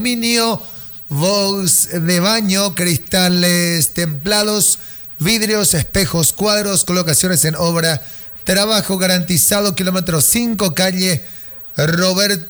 aluminio, box de baño, cristales templados, vidrios, espejos, cuadros, colocaciones en obra, trabajo garantizado, kilómetro 5, calle Roberto